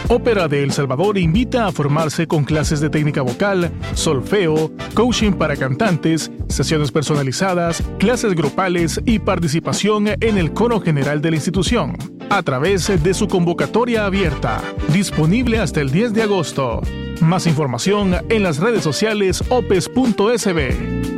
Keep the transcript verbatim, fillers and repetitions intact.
Ópera de El Salvador invita a formarse con clases de técnica vocal, solfeo, coaching para cantantes, sesiones personalizadas, clases grupales y participación en el coro general de la institución, a través de su convocatoria abierta, disponible hasta el diez de agosto. Más información en las redes sociales opes punto es be.